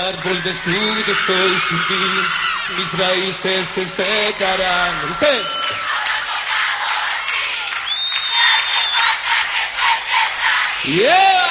Árbol desnudo estoy sin ti, mis raíces se secarán. ¿Usted? Yeah!